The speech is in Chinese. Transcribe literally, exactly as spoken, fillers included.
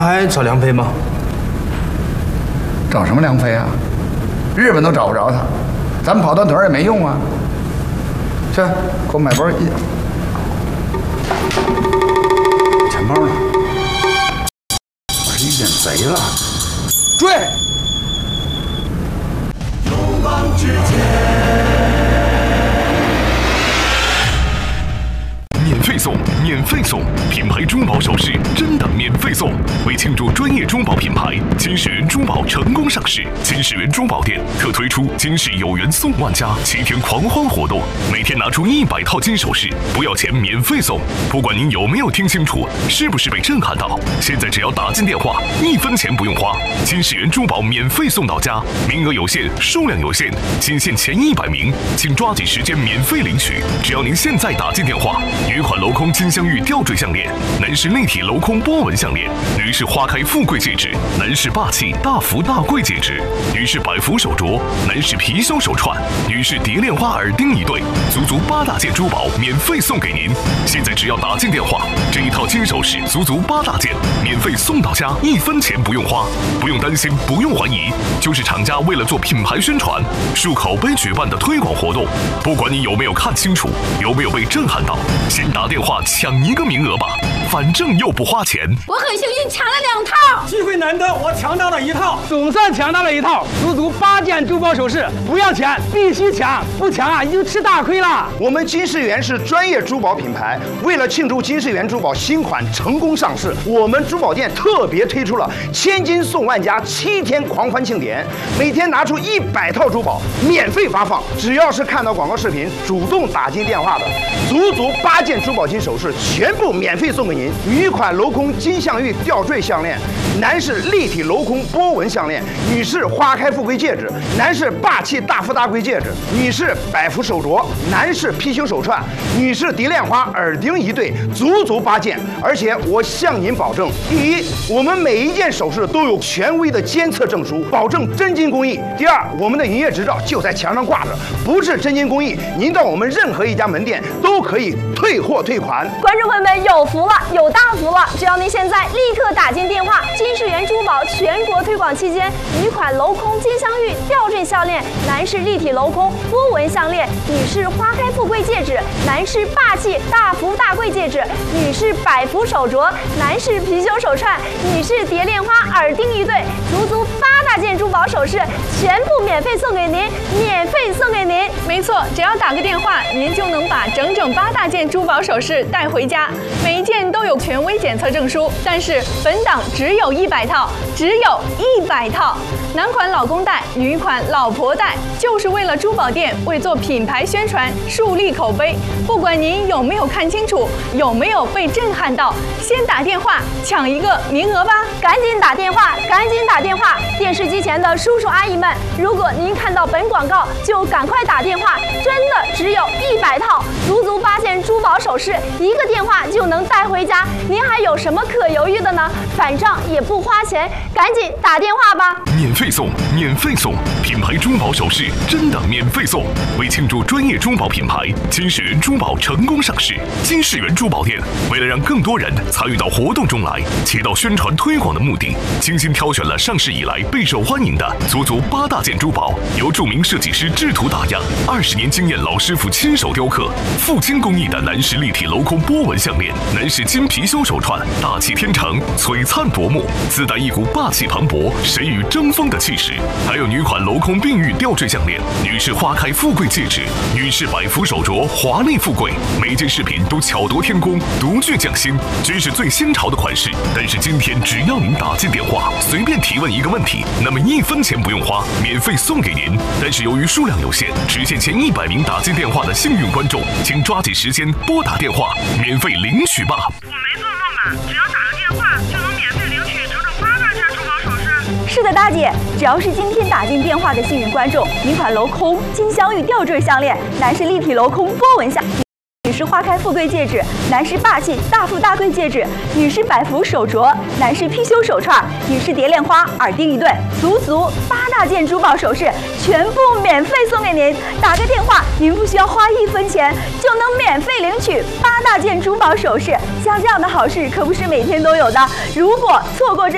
还找梁飞吗？ 找什么梁飞啊？日本都找不着他，咱们跑断腿也没用啊。去，给我买包烟。钱包呢？遇见贼了！追！ 勇往直前。 免费送，免费送！品牌珠宝首饰真的免费送！为庆祝专业珠宝品牌金世缘珠宝成功上市，金世缘珠宝店特推出金世有缘送万家七天狂欢活动，每天拿出一百套金首饰，不要钱免费送。不管您有没有听清楚，是不是被震撼到，现在只要打进电话，一分钱不用花，金世缘珠宝免费送到家，名额有限，数量有限，仅限前一百名，请抓紧时间免费领取。只要您现在打进电话。 女款镂空金镶玉吊坠项链，男士立体镂空波纹项链，女士花开富贵戒指，男士霸气大福大贵戒指，女士百福手镯，男士貔貅手串，女士蝶恋花耳钉一对，足足八大件珠宝免费送给您。现在只要打进电话，这一套金首饰足足八大件，免费送到家，一分钱不用花，不用担心，不用怀疑，就是厂家为了做品牌宣传，漱口杯举办的推广活动。不管你有没有看清楚，有没有被震撼到。 先打电话抢一个名额吧，反正又不花钱。 我很幸运抢了两套， 机会难得，我抢到了一套， 总算抢到了一套，足足八件珠宝首饰，不要钱，必须抢，不抢啊你就吃大亏了。 我们金世缘是专业珠宝品牌，为了庆祝金世缘珠宝新款成功上市，我们珠宝店特别推出了千金送万家七天狂欢庆典，每天拿出一百套珠宝免费发放，只要是看到广告视频主动打进电话的，足足八。 八件珠宝金首饰全部免费送给您，女款镂空金镶玉吊坠项链，男士立体镂空波纹项链，女士花开富贵戒指，男士霸气大富大贵戒指，女士百福手镯，男士貔貅手串，女士蝶恋花耳钉一对，足足八件。而且我向您保证，第一，我们每一件首饰都有权威的监测证书，保证真金工艺；第二，我们的营业执照就在墙上挂着，不是真金工艺，您到我们任何一家门店都可以退。 退货退款， 观众朋友们有福了，有大福了！只要您现在立刻打进电话，金世缘珠宝全国推广期间，女款镂空金镶玉吊坠项链，男士立体镂空波纹项链，女士花开富贵戒指，男士霸气大福大贵戒指，女士百福手镯，男士貔貅手串，女士蝶恋花耳钉一对，足足八大件珠宝首饰，全部免费送给您，免费送给您。 没错，只要打个电话，您就能把整整八大件珠宝 珠宝首饰带回家，每一件都有权威检测证书。但是本档只有一百套，只有一百套。男款老公戴，女款老婆戴，就是为了珠宝店为做品牌宣传树立口碑。不管您有没有看清楚，有没有被震撼到，先打电话抢一个名额吧！ 赶紧打电话，赶紧打电话！电视机前的叔叔阿姨们，如果您看到本广告，就赶快打电话，真的只有一百套，足足八件珠宝 首饰一个电话就能带回家，您还有什么可犹豫的呢？反正也不花钱，赶紧打电话吧！ 免费送，免费送！品牌珠宝首饰真的免费送！为庆祝专业珠宝品牌金世缘珠宝成功上市，金世缘珠宝店为了让更多人参与到活动中来，起到宣传推广的目的，精心挑选了上市以来备受欢迎的足足八大件珠宝，由著名设计师制图打样，二十年经验老师傅亲手雕刻，富金工艺的男士 立体镂空波纹项链，男士金貔貅手串，大气天成，璀璨夺目，自带一股霸气磅礴、谁与争锋的气势。还有女款镂空碧玉吊坠项链，女士花开富贵戒指，女士百福手镯，华丽富贵。每件饰品都巧夺天工，独具匠心，真是最新潮的款式。但是今天只要您打进电话，随便提问一个问题，那么一分钱不用花，免费送给您。但是由于数量有限，只限前一百名打进电话的幸运观众，请抓紧时间拨打电话。 免费领取吧！ 我没做梦吧？只要打个电话就能免费领取整整八大件珠宝首饰。 是的，大姐，只要是今天打进电话的幸运观众，女款镂空金镶玉吊坠项链，男士立体镂空波纹项。 女士花开富贵戒指，男士霸气大富大贵戒指，女士百福手镯，男士貔貅手串，女士蝶恋花耳钉一对，足足八大件珠宝首饰，全部免费送给您。打个电话，您不需要花一分钱就能免费领取八大件珠宝首饰。像这样的好事可不是每天都有的，如果错过这。